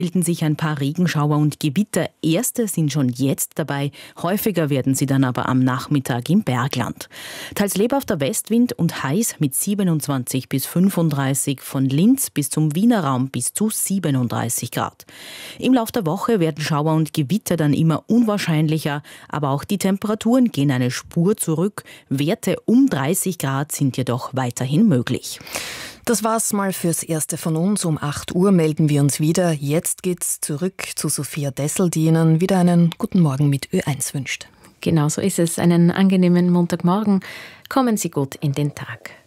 bilden sich ein paar Regenschauer und Gewitter. Erste sind schon jetzt dabei. Häufiger werden sie dann aber am Nachmittag im Bergland. Teils lebhafter Westwind und heiß mit 27 bis 35, von Linz bis zum Wiener Raum bis zu 37 Grad. Im Laufe der Woche werden Schauer und Gewitter dann immer unwahrscheinlicher, aber auch die Temperaturen gehen eine Spur zurück. Werte um 30 Grad sind jedoch weiterhin möglich. Das war's mal fürs Erste von uns. Um 8 Uhr melden wir uns wieder. Jetzt geht's zurück zu Sophia Dessel, die Ihnen wieder einen guten Morgen mit Ö1 wünscht. Genau so ist es. Einen angenehmen Montagmorgen. Kommen Sie gut in den Tag.